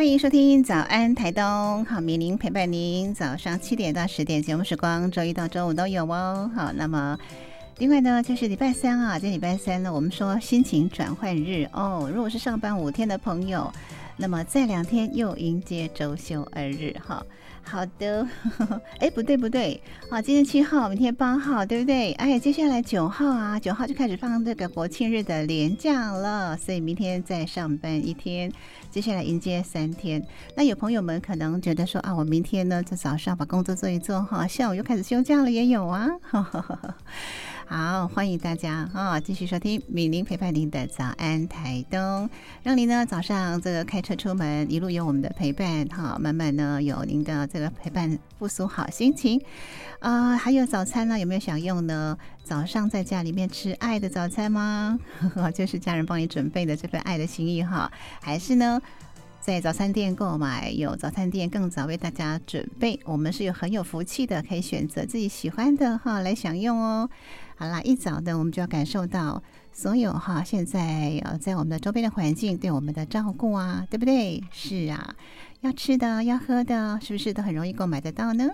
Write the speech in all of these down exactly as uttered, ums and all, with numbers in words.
欢迎收听早安台东，好，米玲陪伴您早上七点到十点节目时光，周一到周五都有哦。好，那么另外呢，就是礼拜三啊，这礼拜三呢，我们说心情转换日哦。如果是上班五天的朋友，那么再两天又迎接周休二日哈。好的，哎，不对不对，啊，今天七号，明天八号，对不对？哎，接下来九号啊，九号就开始放这个国庆日的连假了，所以明天再上班一天，接下来迎接三天。那有朋友们可能觉得说啊，我明天呢在早上把工作做一做哈，下午又开始休假了，也有啊。好，欢迎大家啊、哦，继续收听米玲陪伴您的早安台东，让您呢早上这个开车出门一路有我们的陪伴哈，慢慢呢有您的这个陪伴，复苏好心情啊、呃。还有早餐呢，有没有享用呢？早上在家里面吃爱的早餐吗？就是家人帮你准备的这份爱的心意哈，还是呢？在早餐店购买，有早餐店更早为大家准备，我们是有很有福气的，可以选择自己喜欢的哈来享用哦。好啦，一早的我们就要感受到所有哈现在呃在我们的周边的环境对我们的照顾啊，对不对？是啊，要吃的要喝的，是不是都很容易购买得到呢？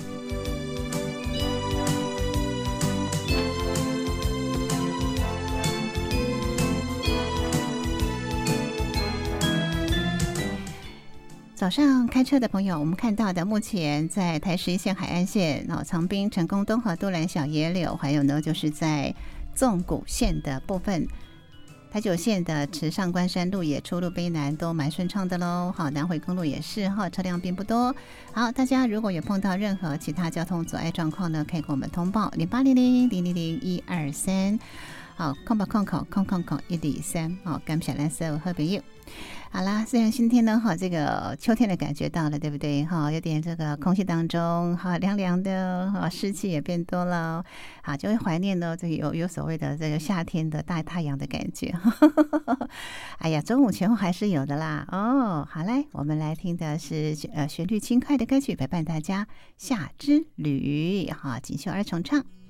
早上开车的朋友，我们看到的目前在台十一线海岸线、哦、长滨、成功、东河、都兰、小野柳，还有呢就是在纵谷线的部分，台九线的池上关山路也出入卑南都蛮顺畅的喽。好，南回公路也是哈，车辆并不多。好，大家如果有碰到任何其他交通阻碍状况呢，可以跟我们通报零八零零零零零一二三。好，空吧空口空空空一二三。好，感谢咱所有好朋友。好啦，虽然今天呢，哈，这个秋天的感觉到了，对不对？哈，有点这个空气当中，哈，凉凉的，哈，湿气也变多了，好，就会怀念呢，这个有有所谓的这个夏天的大太阳的感觉。哎呀，中午前后还是有的啦。哦，好嘞，我们来听的是呃旋律轻快的歌曲，陪伴大家夏之旅，哈，锦绣二重唱。